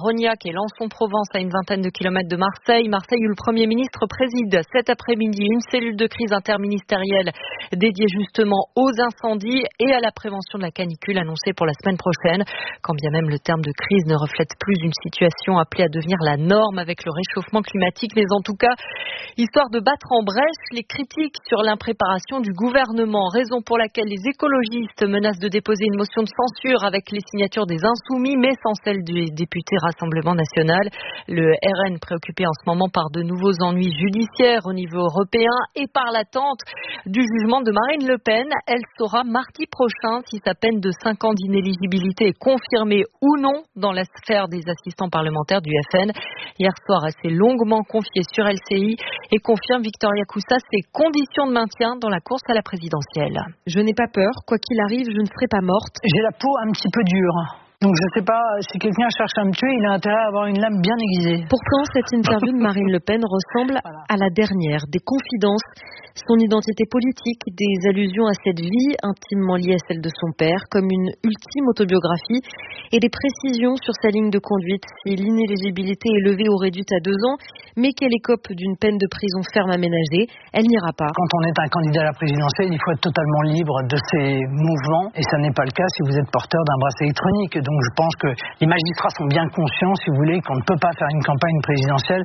Rognac et Lançon-Provence à une vingtaine de kilomètres de Marseille. Marseille où le Premier ministre préside cet après-midi une cellule de crise interministérielle dédiée justement aux incendies et à la prévention de la canicule annoncée pour la semaine prochaine. Quand bien même le terme de crise ne reflète plus une situation appelée à devenir la norme avec le réchauffement climatique, mais en tout cas, histoire de battre en brèche les critiques sur l'impréparation du gouvernement, raison pour laquelle les écologistes menacent de déposer une motion de censure avec les signatures des Insoumis, mais sans celle du député Rassemblement National. Le RN préoccupé en ce moment par de nouveaux ennuis judiciaires au niveau européen et par l'attente du jugement de Marine Le Pen. Elle saura mardi prochain si sa peine de 5 ans d'inéligibilité est confirmée ou non dans la sphère des assistants parlementaires du FN. Hier soir, elle s'est longuement confiée sur LCI et confirme Victoria Coussa ses conditions de maintien dans la course à la présidentielle. Je n'ai pas peur, quoi qu'il arrive, je ne serai pas morte. J'ai la peau un petit peu dure. Donc je ne sais pas, si quelqu'un cherche à me tuer, il a intérêt à avoir une lame bien aiguisée. Pourtant, cette interview de Marine Le Pen ressemble à la dernière, des confidences, son identité politique, des allusions à cette vie intimement liée à celle de son père, comme une ultime autobiographie, et des précisions sur sa ligne de conduite. Si l'inéligibilité est levée ou réduite à 2 ans, mais qu'elle écope d'une peine de prison ferme aménagée, elle n'ira pas. Quand on est un candidat à la présidentielle, il faut être totalement libre de ses mouvements, et ça n'est pas le cas si vous êtes porteur d'un bracelet électronique. Donc je pense que les magistrats sont bien conscients, si vous voulez, qu'on ne peut pas faire une campagne présidentielle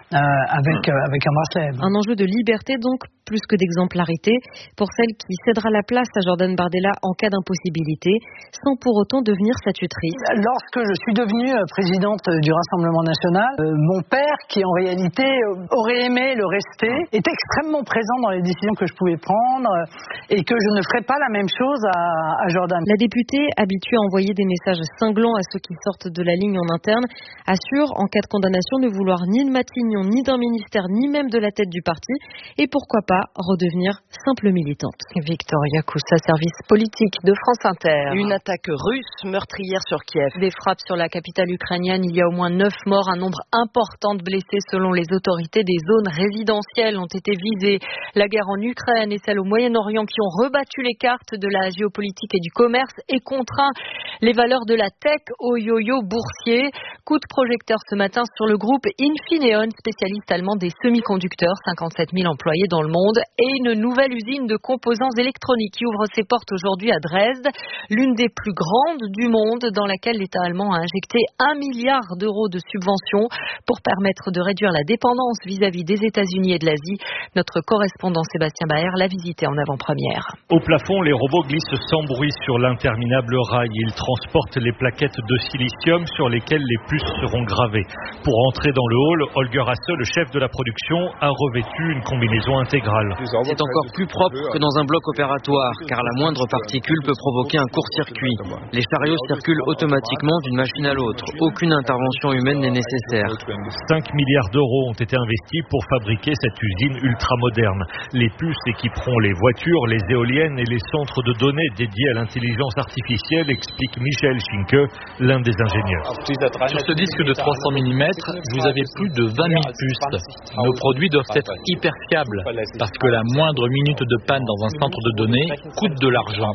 avec un bracelet. Un enjeu de liberté donc, plus que d'exemplarité, pour celle qui cédera la place à Jordan Bardella en cas d'impossibilité, sans pour autant devenir sa tutrice. Lorsque je suis devenue présidente du Rassemblement National, mon père, qui en réalité aurait aimé le rester, était extrêmement présent dans les décisions que je pouvais prendre et que je ne ferais pas la même chose à Jordan. La députée, habituée à envoyer des messages cinglants à ceux qui sortent de la ligne en interne, assure, en cas de condamnation, ne vouloir ni de Matignon, ni d'un ministère, ni même de la tête du parti, et pourquoi pas redevenir simple militante. Victoria Coussa, service politique de France Inter. Une attaque russe meurtrière sur Kiev. Des frappes sur la capitale ukrainienne, il y a au moins 9 morts, un nombre important de blessés selon les autorités. Des zones résidentielles ont été visées. La guerre en Ukraine et celle au Moyen-Orient qui ont rebattu les cartes de la géopolitique et du commerce et contraint les valeurs de la tech au yo-yo boursier. Coup de projecteur ce matin sur le groupe Infineon, spécialiste allemand des semi-conducteurs, 57 000 employés dans le monde, et une nouvelle usine de composants électroniques qui ouvre ses portes aujourd'hui à Dresde, l'une des plus grandes du monde, dans laquelle l'État allemand a injecté 1 milliard d'euros de subventions pour permettre de réduire la dépendance vis-à-vis des États-Unis et de l'Asie. Notre correspondant Sébastien Baer l'a visité en avant-première. Au plafond, les robots glissent sans bruit sur l'interminable rail. Ils transportent les plaquettes de silicium sur lesquelles les puces seront gravées. Pour entrer dans le hall, Holger Hasse, le chef de la production, a revêtu une combinaison intégrale. C'est encore plus propre que dans un bloc opératoire, car la moindre particule peut provoquer un court-circuit. Les chariots circulent automatiquement d'une machine à l'autre. Aucune intervention humaine n'est nécessaire. 5 milliards d'euros ont été investis pour fabriquer cette usine ultramoderne. Les puces équiperont les voitures, les éoliennes et les centres de données dédiés à l'intelligence artificielle, explique Michael Schinke, l'un des ingénieurs. Sur ce disque de 300 mm, vous avez plus de 20 000 puces. Nos produits doivent être hyper fiables, parce que la moindre minute de panne dans un centre de données coûte de l'argent.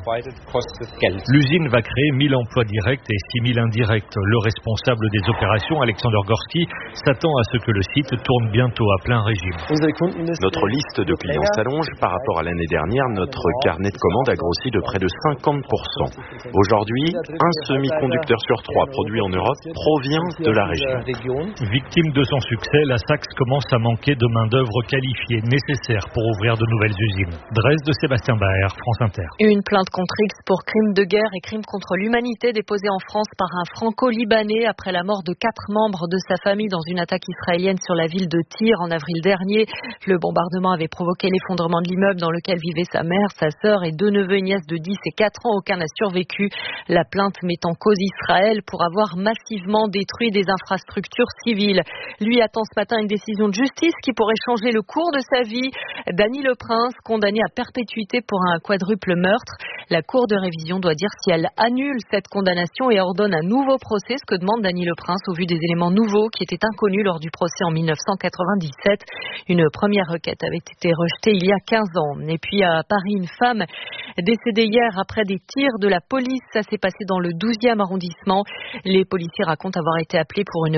L'usine va créer 1000 emplois directs et 6000 indirects. Le responsable des opérations, Alexander Gorski, s'attend à ce que le site tourne bientôt à plein régime. Notre liste de clients s'allonge. Par rapport à l'année dernière, notre carnet de commandes a grossi de près de 50%. Aujourd'hui, un semi-conducteur sur 3 produit en Europe provient de la région. Victime de son succès, la Saxe commence à manquer de main-d'œuvre qualifiée nécessaire pour ouvrir de nouvelles usines. Dresde, Sébastien Baer, France Inter. Une plainte contre X pour crimes de guerre et crimes contre l'humanité déposée en France par un franco-libanais après la mort de 4 membres de sa famille dans une attaque israélienne sur la ville de Tyr en avril dernier. Le bombardement avait provoqué l'effondrement de l'immeuble dans lequel vivaient sa mère, sa sœur et 2 neveux et nièces de 10 et 4 ans. Aucun n'a survécu. La plainte met en cause Israël pour avoir massivement détruit des infrastructures civiles. Lui attend ce matin une décision de justice qui pourrait changer le cours de sa vie. Dany Le Prince, condamné à perpétuité pour un quadruple meurtre. La Cour de révision doit dire si elle annule cette condamnation et ordonne un nouveau procès, ce que demande Dany Le Prince au vu des éléments nouveaux qui étaient inconnus lors du procès en 1997. Une première requête avait été rejetée il y a 15 ans. Et puis à Paris, une femme décédée hier après des tirs de la police. Ça s'est passé dans le 12e arrondissement. Les policiers racontent avoir été appelés pour une